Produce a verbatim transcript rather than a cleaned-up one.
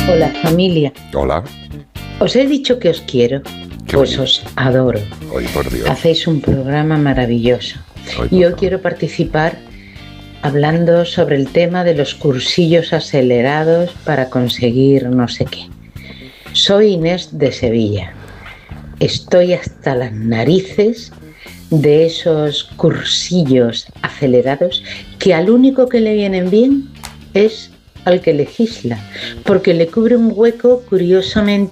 Hola familia, Hola. os he dicho que os quiero, Qué pues bonito. os adoro. Ay, por Dios. Hacéis un programa maravilloso Ay, y por hoy favor. quiero participar hablando sobre el tema de los cursillos acelerados para conseguir no sé qué. Soy Inés de Sevilla. Estoy hasta las narices de esos cursillos acelerados que al único que le vienen bien es al que legisla, porque le cubre un hueco curiosamente